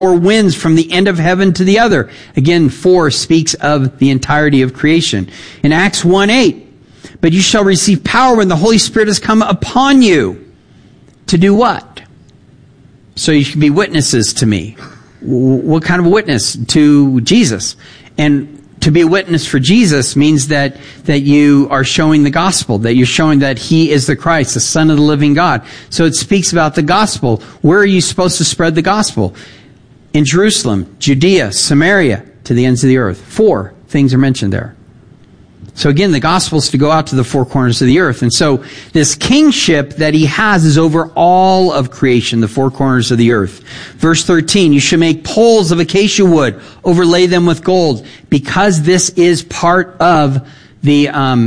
Four winds from the end of heaven to the other. Again, 4 speaks of the entirety of creation. In Acts 1:8, but you shall receive power when the Holy Spirit has come upon you. To do what? So you can be witnesses to me. What kind of a witness? To Jesus. And to be a witness for Jesus means that you are showing the gospel, that you're showing that He is the Christ, the Son of the living God. So it speaks about the gospel. Where are you supposed to spread the gospel? In Jerusalem, Judea, Samaria, to the ends of the earth. 4 things are mentioned there. So again, the gospel is to go out to the 4 corners of the earth. And so this kingship that He has is over all of creation, the 4 corners of the earth. Verse 13, you should make poles of acacia wood, overlay them with gold, because this is part of the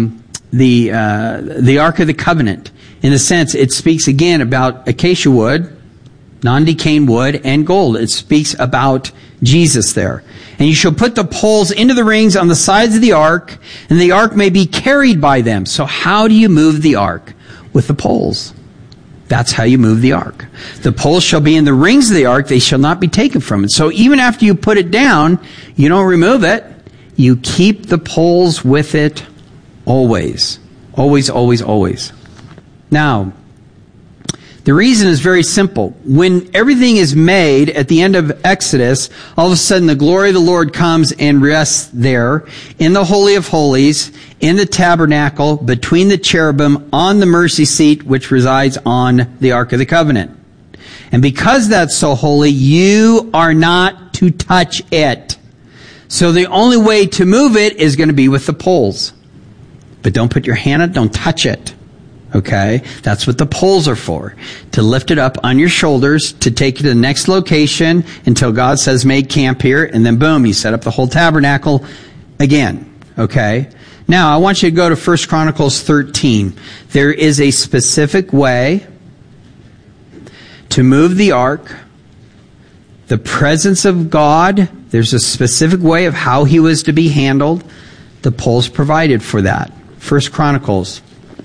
Ark of the Covenant. In a sense, it speaks again about acacia wood, non-decaying wood, and gold. It speaks about Jesus there. And you shall put the poles into the rings on the sides of the ark, and the ark may be carried by them. So how do you move the ark? With the poles. That's how you move the ark. The poles shall be in the rings of the ark. They shall not be taken from it. So even after you put it down, you don't remove it. You keep the poles with it always. Always, always, always. Now, the reason is very simple. When everything is made at the end of Exodus, all of a sudden the glory of the Lord comes and rests there in the Holy of Holies, in the tabernacle, between the cherubim, on the mercy seat, which resides on the Ark of the Covenant. And because that's so holy, you are not to touch it. So the only way to move it is going to be with the poles. But don't put your hand on it, don't touch it. Okay? That's what the poles are for. To lift it up on your shoulders, to take it to the next location until God says make camp here, and then boom, you set up the whole tabernacle again. Okay? Now, I want you to go to 1 Chronicles 13. There is a specific way to move the ark. The presence of God, there's a specific way of how He was to be handled. The poles provided for that. 1 Chronicles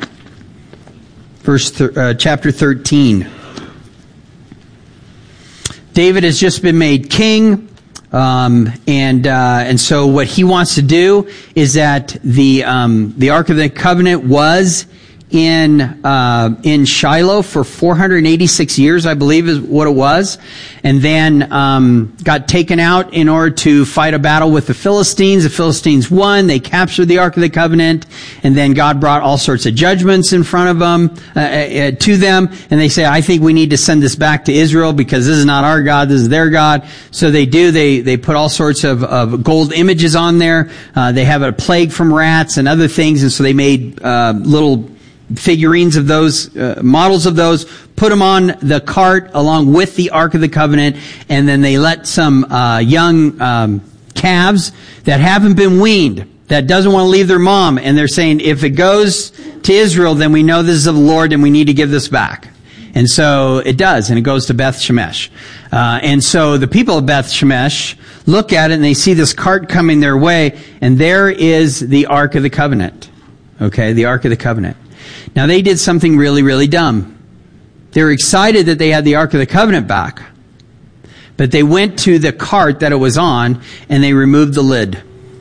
chapter 13. David has just been made king, and so what he wants to do is that the Ark of the Covenant was in Shiloh for 486 years, I believe is what it was, and then got taken out in order to fight a battle with the Philistines. The Philistines won. They captured the Ark of the Covenant, and then God brought all sorts of judgments in front of them, to them, and they say, I think we need to send this back to Israel because this is not our God, this is their God. So they do. They put all sorts of gold images on there. They have a plague from rats and other things, and so they made little figurines of those, models of those, put them on the cart along with the Ark of the Covenant, and then they let some young calves that haven't been weaned, that doesn't want to leave their mom, and they're saying, if it goes to Israel, then we know this is of the Lord and we need to give this back. And so it does, and it goes to Beth Shemesh. And so the people of Beth Shemesh look at it and they see this cart coming their way, and there is the Ark of the Covenant. Okay, the Ark of the Covenant. Now they did something really, really dumb. They were excited that they had the Ark of the Covenant back. But they went to the cart that it was on and they removed the lid.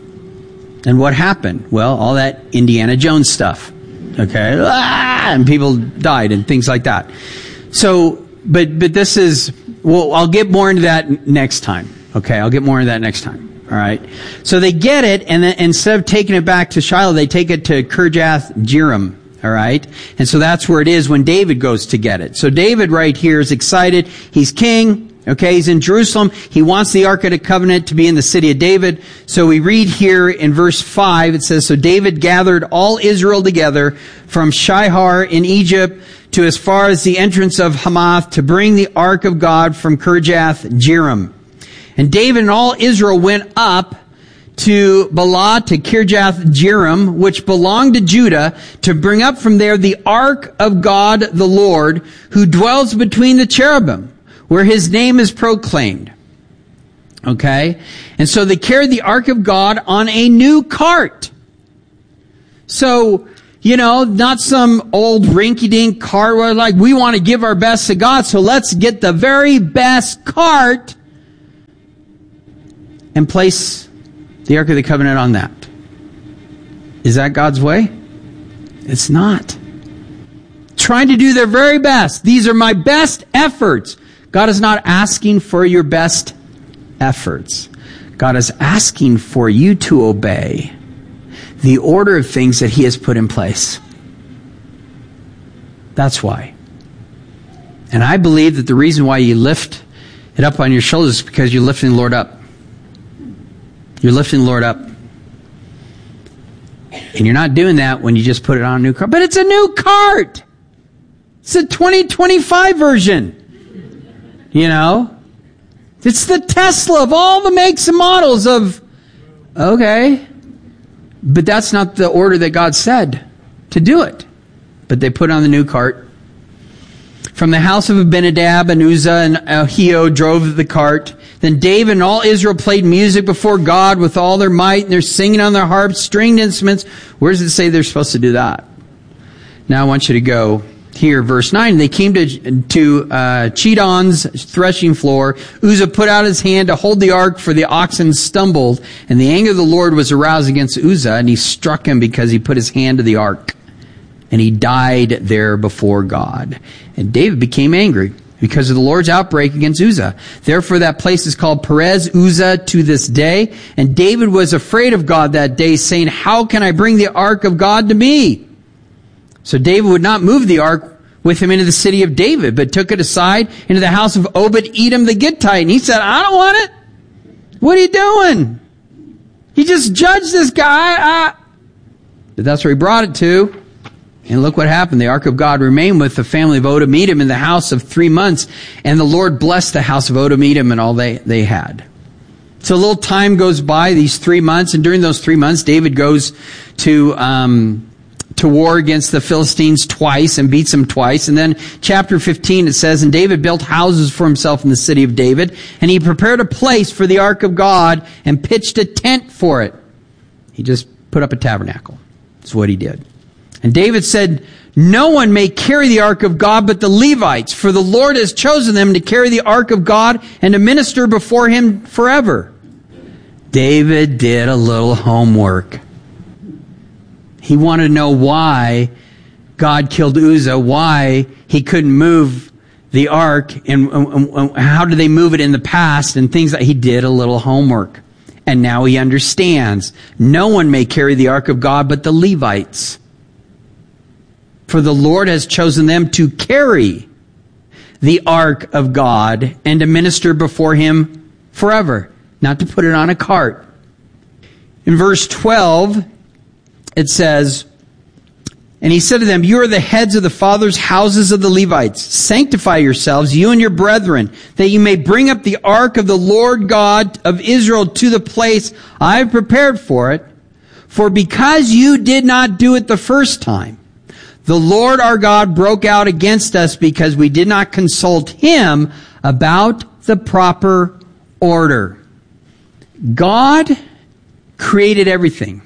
And what happened? Well, all that Indiana Jones stuff. Okay? And people died and things like that. So, but this is, well, I'll get more into that next time. Okay? I'll get more into that next time. All right? So they get it, and then instead of taking it back to Shiloh, they take it to Kirjath Jearim. All right? And so that's where it is when David goes to get it. So David right here is excited. He's king. Okay? He's in Jerusalem. He wants the Ark of the Covenant to be in the city of David. So we read here in verse 5, it says, so David gathered all Israel together from Shihar in Egypt to as far as the entrance of Hamath to bring the Ark of God from Kirjath Jearim. And David and all Israel went up to Baalah, to Kirjath Jearim, which belonged to Judah, to bring up from there the Ark of God the Lord, who dwells between the cherubim, where His name is proclaimed. Okay? And so they carried the Ark of God on a new cart. So, not some old rinky-dink cart where like, we want to give our best to God, so let's get the very best cart and place the Ark of the Covenant on that. Is that God's way? It's not. Trying to do their very best. These are my best efforts. God is not asking for your best efforts. God is asking for you to obey the order of things that He has put in place. That's why. And I believe that the reason why you lift it up on your shoulders is because you're lifting the Lord up. You're lifting the Lord up. And you're not doing that when you just put it on a new cart. But it's a new cart! It's a 2025 version. You know? It's the Tesla of all the makes and models of, okay. But that's not the order that God said to do it. But they put on the new cart. From the house of Abinadab and Uzzah and Ahio drove the cart. Then David and all Israel played music before God with all their might, and they're singing on their harps, stringed instruments. Where does it say they're supposed to do that? Now I want you to go here, verse 9. They came to Chidon's threshing floor. Uzzah put out his hand to hold the ark, for the oxen stumbled, and the anger of the Lord was aroused against Uzzah, and he struck him because he put his hand to the ark. And he died there before God. And David became angry because of the Lord's outbreak against Uzzah. Therefore that place is called Perez Uzzah to this day. And David was afraid of God that day, saying, how can I bring the ark of God to me? So David would not move the ark with him into the city of David, but took it aside into the house of Obed-Edom the Gittite. And he said, I don't want it. What are you doing? He just judged this guy. But that's where he brought it to. And look what happened. The ark of God remained with the family of Obed-Edom in the house of 3 months. And the Lord blessed the house of Obed-Edom and all they had. So a little time goes by, these 3 months. And during those 3 months, David goes to war against the Philistines twice and beats them twice. And then chapter 15, it says, and David built houses for himself in the city of David. And he prepared a place for the ark of God and pitched a tent for it. He just put up a tabernacle. That's what he did. And David said, no one may carry the ark of God but the Levites, for the Lord has chosen them to carry the ark of God and to minister before Him forever. David did a little homework. He wanted to know why God killed Uzzah, why he couldn't move the ark, and how did they move it in the past, and things like he did a little homework. And now he understands. No one may carry the ark of God but the Levites. For the Lord has chosen them to carry the ark of God and to minister before Him forever, not to put it on a cart. In verse 12, it says, and he said to them, you are the heads of the fathers' houses of the Levites. Sanctify yourselves, you and your brethren, that you may bring up the ark of the Lord God of Israel to the place I have prepared for it. For because you did not do it the first time, the Lord our God broke out against us because we did not consult Him about the proper order. God created everything.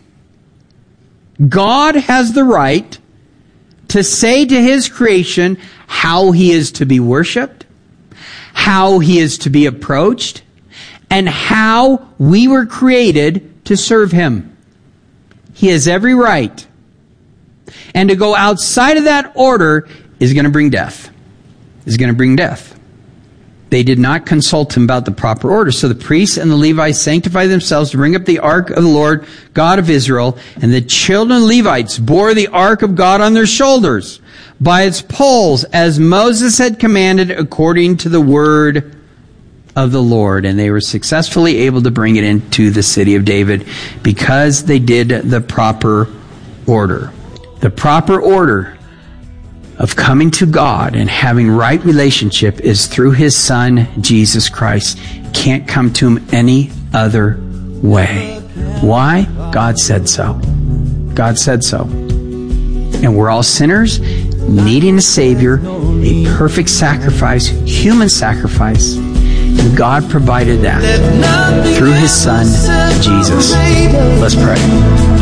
God has the right to say to His creation how He is to be worshipped, how He is to be approached, and how we were created to serve Him. He has every right. And to go outside of that order is going to bring death. Is going to bring death. They did not consult Him about the proper order. So the priests and the Levites sanctified themselves to bring up the ark of the Lord God of Israel. And the children of Levites bore the ark of God on their shoulders by its poles, as Moses had commanded according to the word of the Lord. And they were successfully able to bring it into the city of David because they did the proper order. The proper order of coming to God and having right relationship is through His Son, Jesus Christ. Can't come to Him any other way. Why? God said so. God said so. And we're all sinners, needing a Savior, a perfect sacrifice, human sacrifice. And God provided that through His Son, Jesus. Let's pray.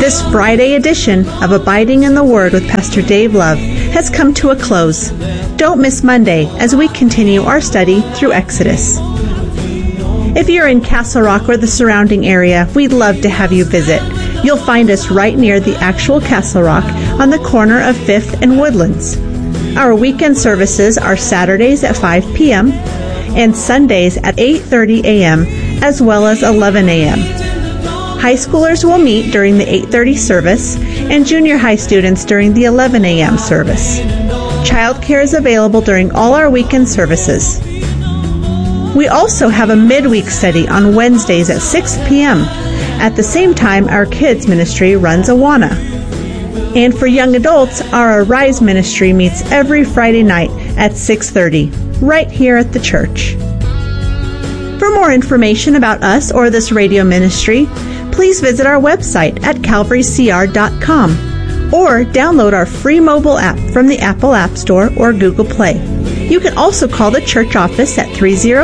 This Friday edition of Abiding in the Word with Pastor Dave Love has come to a close. Don't miss Monday as we continue our study through Exodus. If you're in Castle Rock or the surrounding area, we'd love to have you visit. You'll find us right near the actual Castle Rock on the corner of 5th and Woodlands. Our weekend services are Saturdays at 5 p.m. and Sundays at 8:30 a.m. as well as 11 a.m. High schoolers will meet during the 8:30 service and junior high students during the 11 a.m. service. Childcare is available during all our weekend services. We also have a midweek study on Wednesdays at 6 p.m. At the same time, our kids ministry runs Awana. And for young adults, our Arise ministry meets every Friday night at 6:30, right here at the church. For more information about us or this radio ministry, please visit our website at calvarycr.com or download our free mobile app from the Apple App Store or Google Play. You can also call the church office at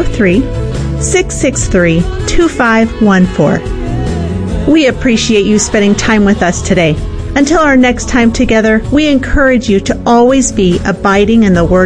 303-663-2514. We appreciate you spending time with us today. Until our next time together, we encourage you to always be abiding in the Word